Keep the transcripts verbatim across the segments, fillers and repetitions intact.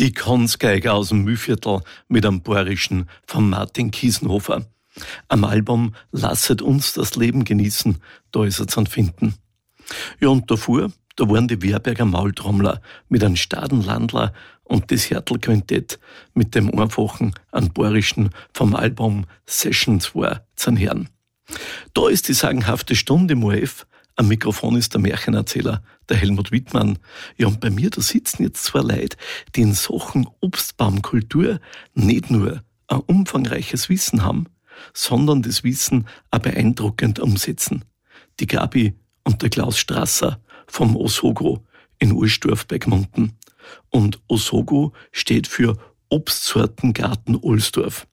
Die Konsgeiger aus dem Mühlviertel mit einem Bayerischen von Martin Kiesenhofer. Am Album Lasset uns das Leben genießen, da ist er zu finden. Ja, und davor, da waren die Werberger Maultrommler mit einem Stadenlandler und das Hertel-Quintett mit dem einfachen, an Bayerischen vom Album Session zwei zu hören. Da ist die sagenhafte Stunde im O R F. Am Mikrofon ist der Märchenerzähler, der Helmut Wittmann. Ja, und bei mir, da sitzen jetzt zwei Leute, die in Sachen Obstbaumkultur nicht nur ein umfangreiches Wissen haben, sondern das Wissen auch beeindruckend umsetzen. Die Gabi und der Klaus Strasser vom Osogo in Ursdorf bei Gmunden. Und Osogo steht für Obstsortengarten Ohlsdorf.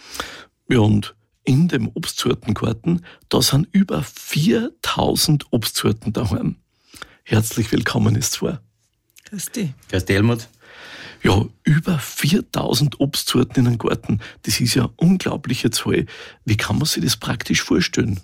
Ja, und in dem Obstsortengarten, da sind über viertausend Obstsorten daheim. Herzlich willkommen, ist zwar. Grüß dich. Grüß dich, Helmut. Ja, über viertausend Obstsorten in einem Garten. Das ist ja eine unglaubliche Zahl. Wie kann man sich das praktisch vorstellen?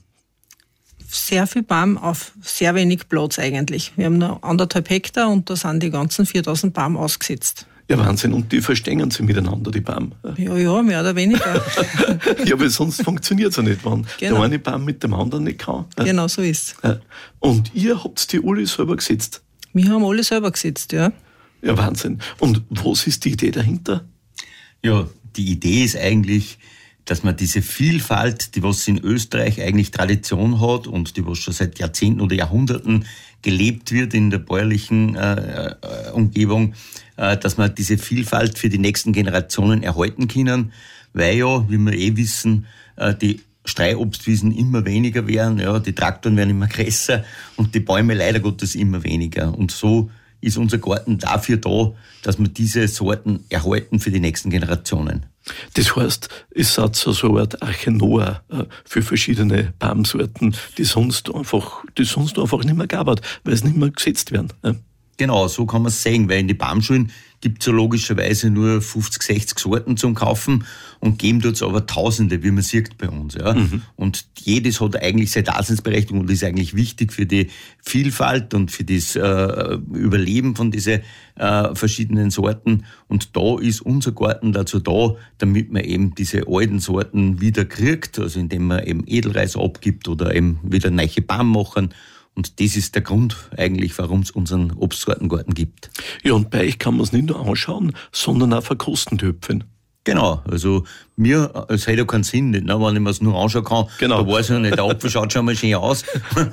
Sehr viel Baum auf sehr wenig Platz eigentlich. Wir haben nur anderthalb Hektar und da sind die ganzen viertausend Baum ausgesetzt. Ja, Wahnsinn. Und die verstehen sie miteinander, die Baum. Ja, ja, mehr oder weniger. Ja, weil sonst funktioniert es ja nicht, wenn genau. der eine Baum mit dem anderen nicht kann. Genau, so ist es. Und ihr habt die alle selber gesetzt? Wir haben alle selber gesetzt, ja. Ja, Wahnsinn. Und was ist die Idee dahinter? Ja, die Idee ist eigentlich, dass man diese Vielfalt, die was in Österreich eigentlich Tradition hat und die was schon seit Jahrzehnten oder Jahrhunderten gelebt wird in der bäuerlichen äh, äh, Umgebung, äh, dass man diese Vielfalt für die nächsten Generationen erhalten können, weil ja, wie wir eh wissen, äh, die Streuobstwiesen immer weniger werden, ja, die Traktoren werden immer größer und die Bäume leider Gottes immer weniger. Und so ist unser Garten dafür da, dass wir diese Sorten erhalten für die nächsten Generationen. Das heißt, es hat so eine Art Arche Noah für verschiedene Baumsorten, die sonst einfach, die sonst einfach nicht mehr gab, weil es nicht mehr gesetzt werden. Genau, so kann man es sehen, weil in den Baumschulen gibt es ja logischerweise nur fünfzig, sechzig Sorten zum Kaufen und geben dort aber Tausende, wie man sieht bei uns. Ja. Mhm. Und jedes hat eigentlich seine Daseinsberechtigung und ist eigentlich wichtig für die Vielfalt und für das äh, Überleben von diesen äh, verschiedenen Sorten. Und da ist unser Garten dazu da, damit man eben diese alten Sorten wieder kriegt, also indem man eben Edelreis abgibt oder eben wieder neue Baum machen. Und das ist der Grund eigentlich, warum es unseren Obstsortengarten gibt. Ja, und bei euch kann man es nicht nur anschauen, sondern auch verkosten dürfen. Genau, also mir, es hat ja keinen Sinn, nicht, ne, wenn ich mir es nur anschauen kann, genau. Da weiß ich ja nicht, der Apfel schaut schon mal schön aus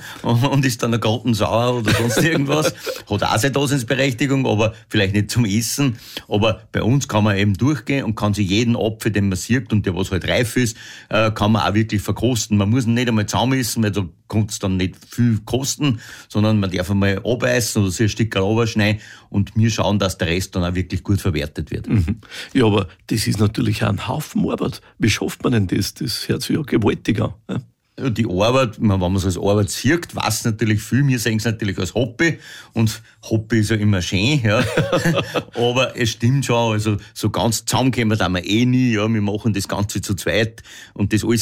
und ist dann der Garten sauer oder sonst irgendwas. Hat auch seine Daseinsberechtigung, aber vielleicht nicht zum Essen. Aber bei uns kann man eben durchgehen und kann sich jeden Apfel, den man sieht und der was halt reif ist, kann man auch wirklich verkosten. Man muss ihn nicht einmal zusammenessen, weil da kann es dann nicht viel kosten, sondern man darf einmal abbeißen oder sich ein Stück runterschneiden und wir schauen, dass der Rest dann auch wirklich gut verwertet wird. Mhm. Ja, aber das ist natürlich auch ein Haufen Arbeit. Wie schafft man denn das? Das hört sich ja gewaltig an. Ja. Die Arbeit, wenn man es als Arbeit sieht, weiß natürlich viel. Wir sehen es natürlich als Hobby und Hobby ist ja immer schön, ja. Aber es stimmt schon, also so ganz zusammenkommen da wir eh nie, ja. Wir machen das Ganze zu zweit und das alles